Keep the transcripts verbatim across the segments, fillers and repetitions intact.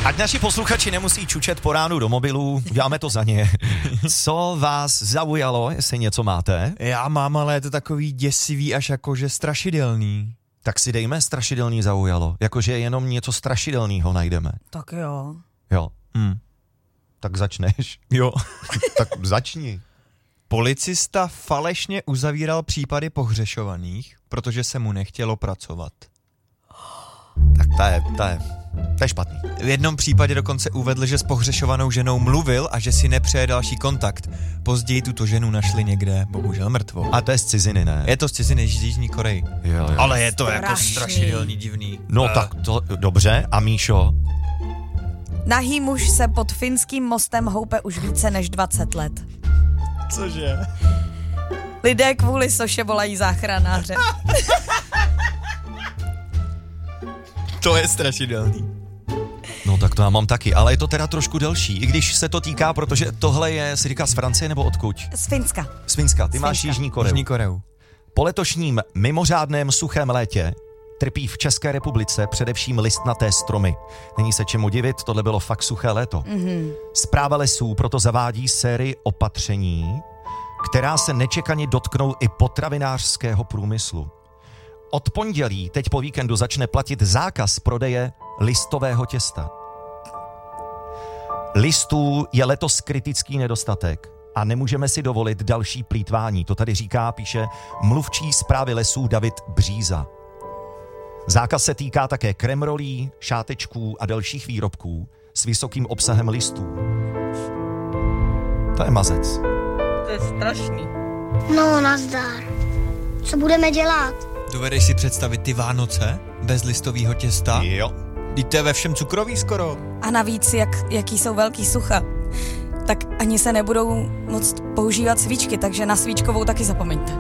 Ať naši posluchači nemusí čučet po ránu do mobilů, děláme to za ně. Co vás zaujalo, jestli něco máte? Já mám, ale je to takový děsivý až jakože strašidelný. Tak si dejme strašidelný zaujalo. Jakože jenom něco strašidelného najdeme. Tak jo. Jo. Hm. Tak začneš. Jo. Tak začni. Policista falešně uzavíral případy pohřešovaných, protože se mu nechtělo pracovat. Tak to je, to je, to je špatný. V jednom případě dokonce uvedl, že s pohřešovanou ženou mluvil a že si nepřeje další kontakt. Později tuto ženu našli někde, bohužel mrtvou. A to je z ciziny, ne? Je to z ciziny, z Jižní Koreji. Jo, jo. Ale je to Strašný. jako strašidelný, divný. No Uh. tak to, dobře. A Míšo? Nahý muž se pod finským mostem houpe už více než dvacet let. Cože? Lidé kvůli soše volají záchranáře. To je strašidelný. No tak to já mám taky, ale je to teda trošku delší, i když se to týká, protože tohle je, si říká z Francie nebo odkud? Z Finska. Z Finska, ty Z máš Finska. Jižní Koreu. Jižní Koreu. Po letošním mimořádném suchém létě trpí v České republice především listnaté stromy. Není se čemu divit, tohle bylo fakt suché léto. Mm-hmm. Správa lesů proto zavádí sérii opatření, která se nečekaně dotknou i potravinářského průmyslu. Od pondělí, teď po víkendu, začne platit zákaz prodeje listového těsta. Listů je letos kritický nedostatek a nemůžeme si dovolit další plýtvání. To tady říká, píše mluvčí správy lesů David Bříza. Zákaz se týká také kremrolí, šátečků a dalších výrobků s vysokým obsahem listů. To je mazec. To je strašný. No, nazdar. Co budeme dělat? Dovedeš si představit ty Vánoce bez listového těsta? Jo. Vždyť to je ve všem cukrový skoro. A navíc, jak, jaký jsou velký sucha, tak ani se nebudou moc používat svíčky, takže na svíčkovou taky zapomeňte.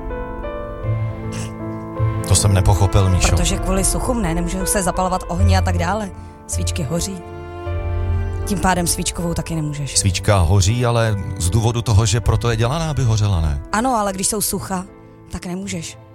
To jsem nepochopil, Míšo. Protože kvůli suchům ne, nemůžou se zapalovat ohně a tak dále. Svíčky hoří. Tím pádem svíčkovou taky nemůžeš. Svíčka hoří, ale z důvodu toho, že proto je dělaná, aby hořela, ne? Ano, ale když jsou sucha, tak nemůžeš.